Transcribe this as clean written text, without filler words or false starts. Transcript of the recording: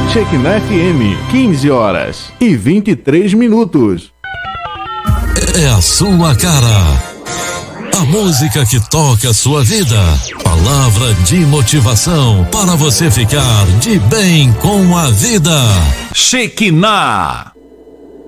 Shekinah FM, 15 horas e 23 minutos. É a sua cara. A música que toca a sua vida. Palavra de motivação para você ficar de bem com a vida. Shekinah.